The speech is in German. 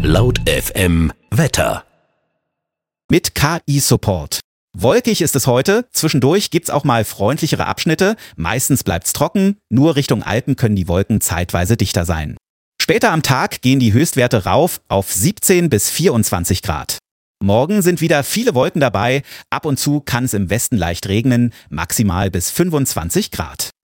Laut FM Wetter. Mit KI-Support. Wolkig ist es heute, zwischendurch gibt's auch mal freundlichere Abschnitte, meistens bleibt's trocken, nur Richtung Alpen können die Wolken zeitweise dichter sein. Später am Tag gehen die Höchstwerte rauf auf 17 bis 24 Grad. Morgen sind wieder viele Wolken dabei, ab und zu kann es im Westen leicht regnen, maximal bis 25 Grad.